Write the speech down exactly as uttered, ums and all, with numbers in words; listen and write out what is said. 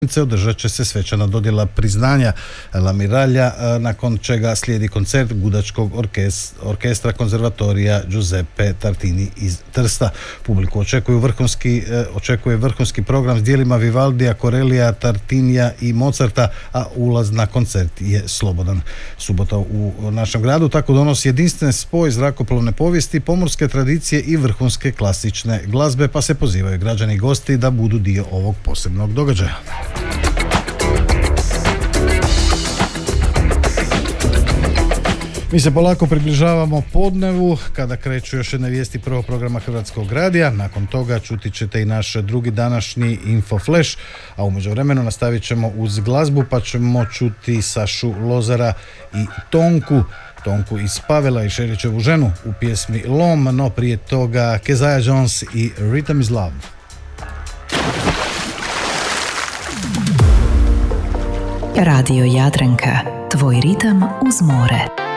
održat će se svečana dodjela priznanja La Miraglia, nakon čega slijedi koncert gudačkog orkestra, orkestra konzervatorija Giuseppe Tartini iz Trsta. Publiku očekuje vrhunski, očekuje vrhunski program s dijelima Vivaldija, Corellija, Tartinija i Mozarta, a ulaz na koncert je slobodan. Subota u našem gradu tako donosi jedinstven spoj zrakoplovne povijesti, pomorske tradicije i vrhunske klasične glazbe, pa se pozivaju građani i gosti da budu dio ovog posebnog događaja. Mi se polako približavamo podnevu kada kreću još jedne vijesti prvog programa Hrvatskog radija. Nakon toga čuti ćete i naš drugi današnji Info Flash, a u međuvremenu nastavit ćemo uz glazbu pa ćemo čuti Sašu Lozara i Tonku. Tonku iz Pavela i Šerićevu ženu u pjesmi Lom, no prije toga Keziah Jones i Rhythm is Love. Radio Jadranka, tvoj ritam uz more.